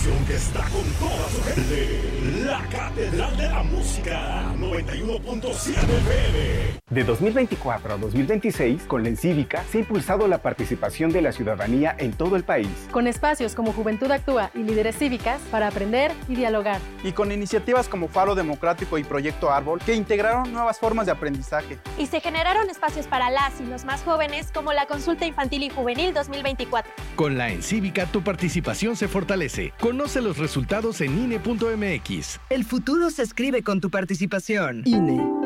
estación que está con toda su gente. La Catedral de la Música, 91.7 FM. De 2024 a 2026, con la Encívica se ha impulsado la participación de la ciudadanía en todo el país. Con espacios como Juventud Actúa y Líderes Cívicas para aprender y dialogar. Y con iniciativas como Faro Democrático y Proyecto Árbol que integraron nuevas formas de aprendizaje. Y se generaron espacios para las y los más jóvenes como la Consulta Infantil y Juvenil 2024. Con la Encívica tu participación se fortalece. Conoce los resultados en INE.mx. El futuro se escribe con tu participación. INE.